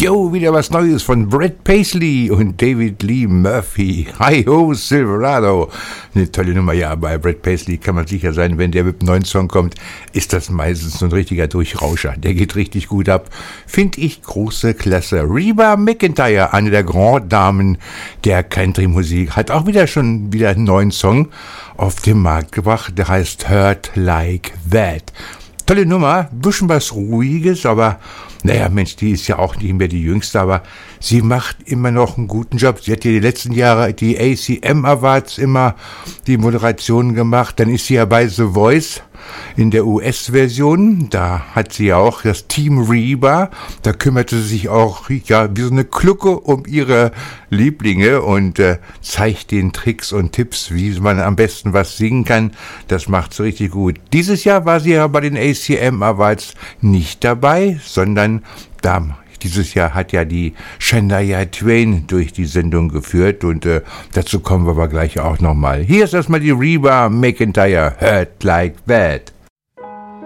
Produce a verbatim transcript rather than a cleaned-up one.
Jo, wieder was Neues von Brad Paisley und David Lee Murphy. Hi-ho, Silverado. Eine tolle Nummer, ja, bei Brad Paisley kann man sicher sein, wenn der mit einem neuen Song kommt, ist das meistens so ein richtiger Durchrauscher. Der geht richtig gut ab. Finde ich große Klasse. Reba McEntire, eine der Grand Damen der Country-Musik, hat auch wieder schon wieder einen neuen Song auf den Markt gebracht. Der heißt Hurt Like That. Tolle Nummer, bisschen was Ruhiges, aber naja, Mensch, die ist ja auch nicht mehr die Jüngste, aber sie macht immer noch einen guten Job. Sie hat ja die letzten Jahre die A C M Awards immer die Moderation gemacht. Dann ist sie ja bei The Voice in der U S-Version. Da hat sie ja auch das Team Reba. Da kümmerte sie sich auch ja wie so eine Klucke um ihre Lieblinge und äh, zeigt den Tricks und Tipps, wie man am besten was singen kann. Das macht sie richtig gut. Dieses Jahr war sie ja bei den A C M Awards nicht dabei, sondern da dieses Jahr hat ja die Shania Twain durch die Sendung geführt und äh, dazu kommen wir aber gleich auch nochmal. Hier ist erstmal die Reba McEntire, Hurt Like That.